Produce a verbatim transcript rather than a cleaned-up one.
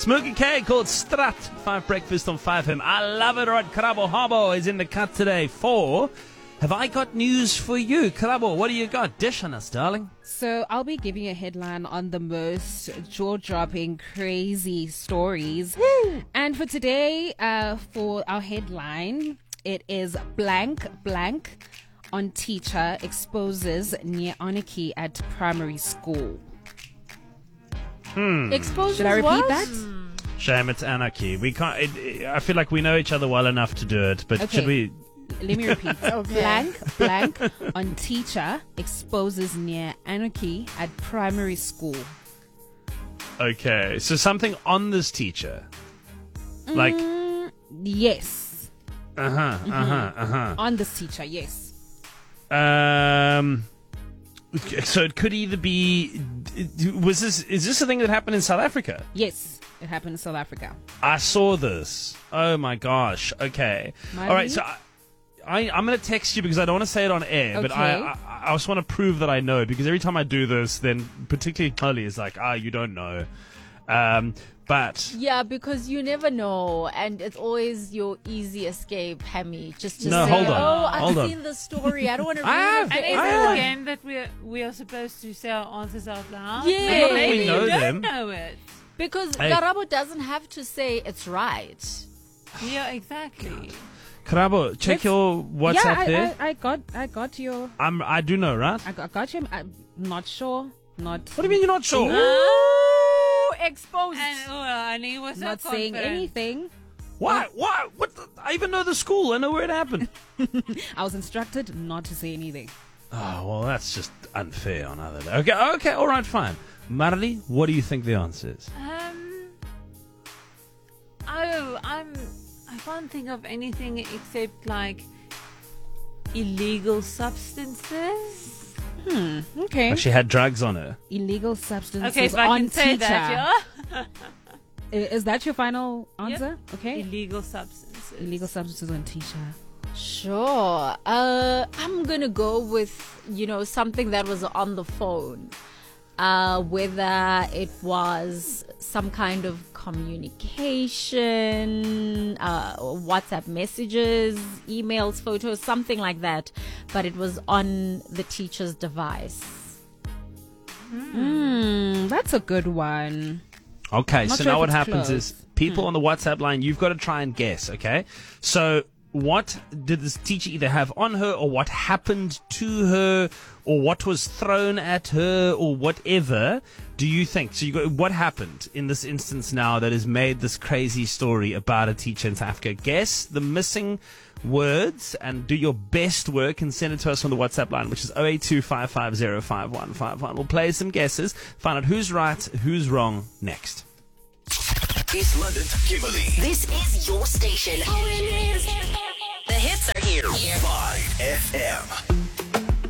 Smokey K called Strat. Five breakfast on five him. I love it. Right, Karabo Hobo is in the cut today for Have I Got News for You? Karabo, what do you got? Dish on us, darling. So I'll be giving a headline on the most jaw-dropping, crazy stories. Woo! And for today, uh, for our headline, it is blank blank on teacher exposes near anarchy at primary school. Hmm. Exposes Should I repeat what? that? Shame, it's anarchy. We can't. It, it, I feel like we know each other well enough to do it, but Okay. should we? Let me repeat. Blank blank on teacher exposes near anarchy at primary school. Okay, so something on this teacher, like Mm, yes. uh huh, uh huh, uh huh. On this teacher, yes. Um. So it could either be. Was this? Is this a thing that happened in South Africa? Yes, it happened in South Africa. I saw this. Oh my gosh. Okay. Mali? All right. So I, I I'm gonna text you because I don't want to say it on air, but I, Okay. I I just want to prove that I know because every time I do this, then particularly Chloe is like, ah, you don't know. Um. But Yeah, because you never know, and it's always your easy escape, Hammy. Just to No, say, hold on. oh, I've Hold on. seen the story. I don't want to I read have- it. And is I it have- a game that we are, we are supposed to say our answers out loud? Yeah. Maybe, I don't maybe think we know you don't them. know it. Because Hey. Karabo doesn't have to say it's right. Yeah, exactly. Karabo, check Let's- your WhatsApp yeah, I, there. I, I got, I got your, I'm. I do know, right? I got, got you. I'm not sure. Not. What do you mean you're not sure? Ooh, exposed. And, oh, and he was so Not saying confident. anything. Why? Why? What? The, I even know the school. I know where it happened. I was instructed not to say anything. Oh, well, that's just unfair on other. Okay, okay, all right, fine. Marley, what do you think the answer is? Um. Oh, I'm. I can't think of anything except like illegal substances. Hmm. Okay. Like she had drugs on her. Illegal substances Okay, if I on can say teacher. that, yeah. I- Is that your final answer? Okay. Illegal substances. Illegal substances on teacher. Sure. Uh, I'm gonna go with, you know, something that was on the phone. Uh, whether it was some kind of communication, uh, WhatsApp messages, emails, photos, something like that. But it was on the teacher's device. Hmm. That's a good one. Okay, Not so sure now if what it's happens close. is people on the WhatsApp line, you've got to try and guess, okay? So what did this teacher either have on her or what happened to her or what was thrown at her or whatever do you think? So you got what happened in this instance now that has made this crazy story about a teacher in South Africa? Guess the missing words and do your best work and send it to us on the WhatsApp line, which is zero eight two five five zero five one five one. We'll play some guesses, find out who's right, who's wrong next. East London, Kimberley. This is your station. The hits are here. five F M.